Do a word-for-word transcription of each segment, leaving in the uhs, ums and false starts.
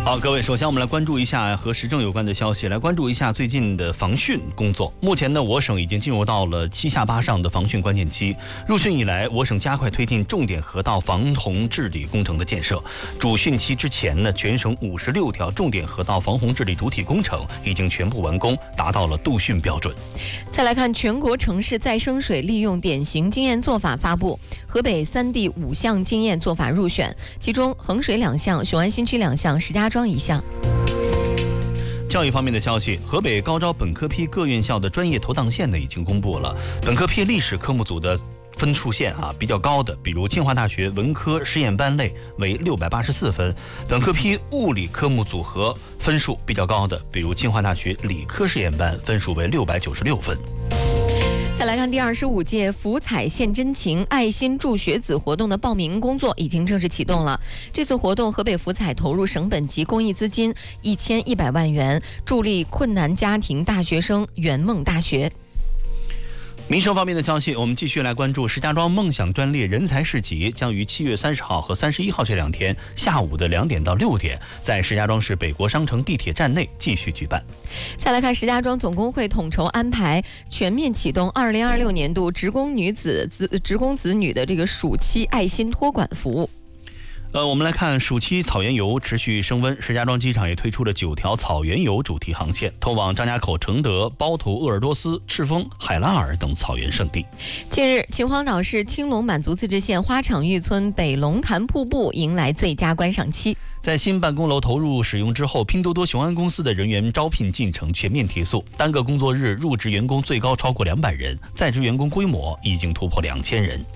好，各位，首先我们来关注一下和时政有关的消息，来关注一下最近的防汛工作。目前呢，我省已经进入到了七下八上的防汛关键期。入汛以来，我省加快推进重点河道防洪治理工程的建设。主汛期之前呢，全省五十六条重点河道防洪治理主体工程已经全部完工，达到了度汛标准。 再来看全国城市再生水利用典型经验做法发布，河北三地五项经验做法入选，其中衡水两项，雄安新区两项，石家庄一项。 教育方面的消息，河北高招本科批各院校的专业投档线呢已经公布了。本科批历史科目组的分数线啊比较高的，比如清华大学文科实验班类为六百八十四分；本科批物理科目组合分数比较高的，比如清华大学理科实验班分数为六百九十六分。 再来看第二十五届福彩献真情爱心助学子活动的报名工作已经正式启动了。这次活动，河北福彩投入省本级公益资金一千一百万元，助力困难家庭大学生圆梦大学。 民生方面的消息，我们继续来关注石家庄梦想专列人才市集将于七月三十号和三十一号这两天下午的两点到六点，在石家庄市北国商城地铁站内继续举办。 再来看石家庄总工会统筹安排，全面启动二零二六年度职工女子子职工子女的这个暑期爱心托管服务。 呃，我们来看暑期草原游持续升温，石家庄机场也推出了九条草原游主题航线，通往张家口、承德、包头、鄂尔多斯、赤峰、海拉尔等草原胜地。 近日，秦皇岛市青龙满族自治县花场峪村北龙潭瀑布迎来最佳观赏期。 在新办公楼投入使用之后，拼多多雄安公司的人员招聘进程全面提速，单个工作日入职员工最高超过两百人，在职员工规模已经突破两千人。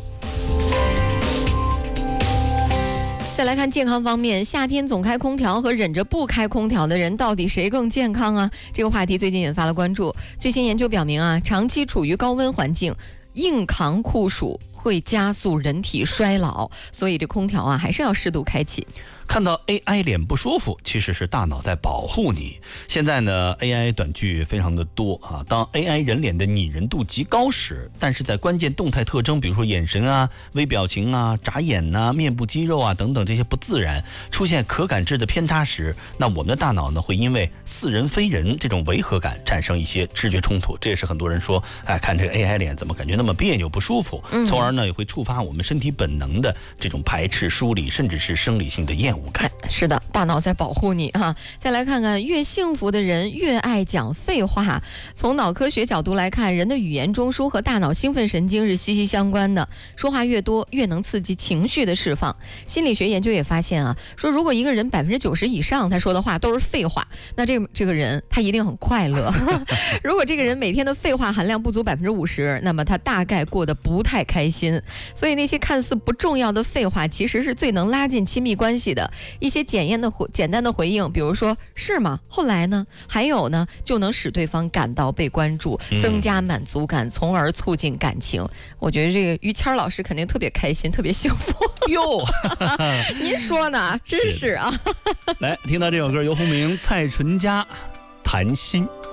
再来看健康方面，夏天总开空调和忍着不开空调的人，到底谁更健康啊？这个话题最近引发了关注。最新研究表明啊，长期处于高温环境，硬扛酷暑会加速人体衰老，所以这空调啊还是要适度开启。 看到 A I 脸不舒服，其实是大脑在保护你。现在呢 A I 短剧非常的多啊，当 A I 人脸的拟人度极高时，但是在关键动态特征，比如说眼神啊、微表情啊、眨眼啊、面部肌肉啊等等这些不自然，出现可感知的偏差时，那我们的大脑呢会因为似人非人这种违和感产生一些知觉冲突。这也是很多人说，哎，看这个 A I 脸怎么感觉那么别扭不舒服，从而呢也会触发我们身体本能的这种排斥、疏离，甚至是生理性的厌恶。 是的，大脑在保护你啊。再来看看，越幸福的人越爱讲废话。从脑科学角度来看，人的语言中枢和大脑兴奋神经是息息相关的，说话越多越能刺激情绪的释放。心理学研究也发现啊，说如果一个人百分之九十以上他说的话都是废话，那这个这个人他一定很快乐。如果这个人每天的废话含量不足百分之五十，那么他大概过得不太开心。所以那些看似不重要的废话，其实是最能拉近亲密关系的。一些简验的回简单的回应，比如说是吗？后来呢？还有呢，就能使对方感到被关注，增加满足感，从而促进感情。我觉得这个于谦老师肯定特别开心，特别幸福。 哟， 您说呢？真是啊！ 来，听到这首歌，由洪明、蔡淳佳，《谈心》。